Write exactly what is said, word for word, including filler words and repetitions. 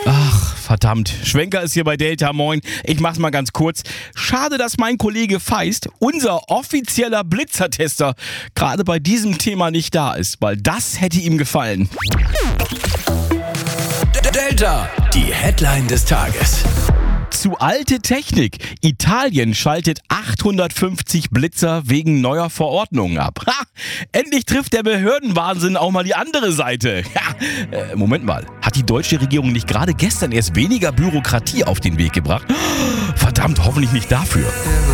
Ach, verdammt. Schwenker ist hier bei Delta, moin. Ich mach's mal ganz kurz. Schade, dass mein Kollege Feist, unser offizieller Blitzertester, gerade bei diesem Thema nicht da ist, weil das hätte ihm gefallen. Delta, die Headline des Tages. Zu alte Technik. Italien schaltet achthundertfünfzig Blitzer wegen neuer Verordnungen ab. Ha! Endlich trifft der Behördenwahnsinn auch mal die andere Seite. Ja, äh, Moment mal, hat die deutsche Regierung nicht gerade gestern erst weniger Bürokratie auf den Weg gebracht? Verdammt, hoffentlich nicht dafür.